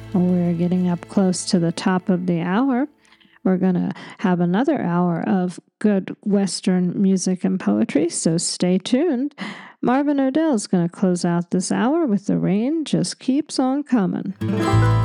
We're getting up close to the top of the hour. We're going to have another hour of good Western music and poetry, so stay tuned. Marvin Odell's going to close out this hour with The Rain Just Keeps on Coming.